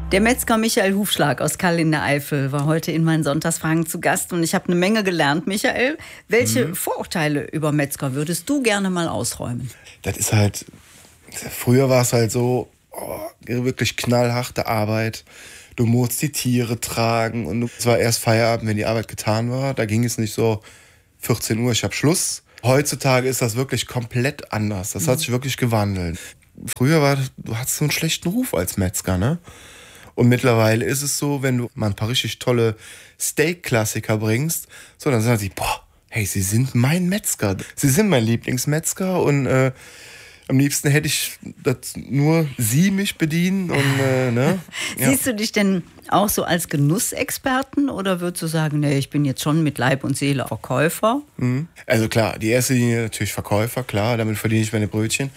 Der Metzger Michael Hufschlag aus Kall in der Eifel war heute in meinen Sonntagsfragen zu Gast und ich habe eine Menge gelernt. Michael, welche Vorurteile über Metzger würdest du gerne mal ausräumen? Das ist halt, früher war es halt so, wirklich knallharte Arbeit. Du musst die Tiere tragen und es war erst Feierabend, wenn die Arbeit getan war. Da ging es nicht so 14 Uhr, ich habe Schluss. Heutzutage ist das wirklich komplett anders. Das hat sich wirklich gewandelt. Früher du hattest so einen schlechten Ruf als Metzger, ne? Und mittlerweile ist es so, wenn du mal ein paar richtig tolle Steak-Klassiker bringst, so, dann sagen sie, hey, Sie sind mein Metzger. Sie sind mein Lieblingsmetzger und am liebsten hätte ich, dass nur Sie mich bedienen. Und, ne? Ja. Siehst du dich denn auch so als Genussexperten oder würdest du sagen, nee, ich bin jetzt schon mit Leib und Seele Verkäufer? Also klar, die erste Linie natürlich Verkäufer, klar, damit verdiene ich meine Brötchen.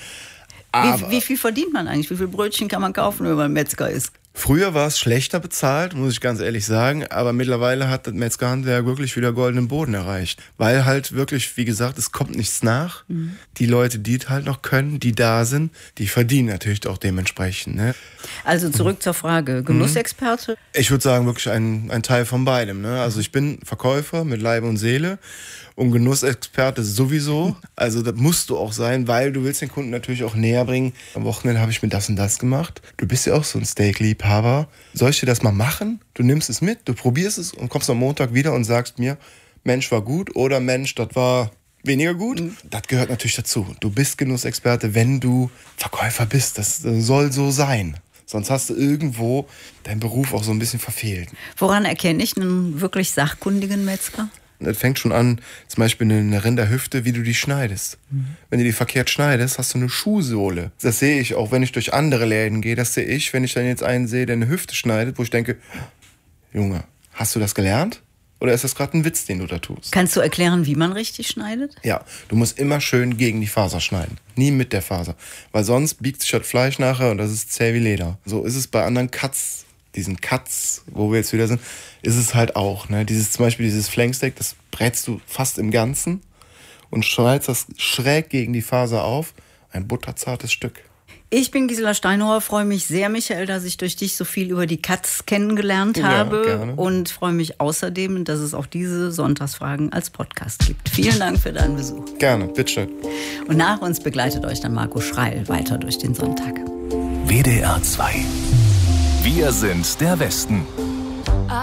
Wie viel verdient man eigentlich? Wie viel Brötchen kann man kaufen, wenn man Metzger ist? Früher war es schlechter bezahlt, muss ich ganz ehrlich sagen, aber mittlerweile hat das Metzgerhandwerk wirklich wieder goldenen Boden erreicht. Weil halt wirklich, wie gesagt, es kommt nichts nach. Die Leute, die es halt noch können, die da sind, die verdienen natürlich auch dementsprechend. Ne? Also zurück zur Frage, Genussexperte? Ich würde sagen, wirklich ein Teil von beidem. Ne? Also ich bin Verkäufer mit Leib und Seele und Genussexperte sowieso. Also das musst du auch sein, weil du willst den Kunden natürlich auch näher bringen. Am Wochenende habe ich mir das und das gemacht. Du bist ja auch so ein Steak-Liebhaber. Soll ich dir das mal machen? Du nimmst es mit, du probierst es und kommst am Montag wieder und sagst mir, Mensch, war gut oder Mensch, das war weniger gut. Das gehört natürlich dazu. Du bist Genussexperte, wenn du Verkäufer bist. Das soll so sein. Sonst hast du irgendwo deinen Beruf auch so ein bisschen verfehlt. Woran erkenne ich einen wirklich sachkundigen Metzger? Das fängt schon an, zum Beispiel eine Rinderhüfte, wie du die schneidest. Wenn du die verkehrt schneidest, hast du eine Schuhsohle. Das sehe ich auch, wenn ich durch andere Läden gehe. Das sehe ich, wenn ich dann jetzt einen sehe, der eine Hüfte schneidet, wo ich denke, Junge, hast du das gelernt? Oder ist das gerade ein Witz, den du da tust? Kannst du erklären, wie man richtig schneidet? Ja, du musst immer schön gegen die Faser schneiden. Nie mit der Faser. Weil sonst biegt sich das Fleisch nachher und das ist zäh wie Leder. So ist es bei anderen Cuts, diesen Cuts, wo wir jetzt wieder sind, ist es halt auch. Ne? Zum Beispiel dieses Flanksteak, das brätst du fast im Ganzen und schneidest das schräg gegen die Faser auf. Ein butterzartes Stück. Ich bin Gisela Steinhauer, freue mich sehr, Michael, dass ich durch dich so viel über die Cuts kennengelernt habe. Gerne. Und freue mich außerdem, dass es auch diese Sonntagsfragen als Podcast gibt. Vielen Dank für deinen Besuch. Gerne, bitteschön. Und nach uns begleitet euch dann Marco Schreil weiter durch den Sonntag. WDR 2. Wir sind der Westen.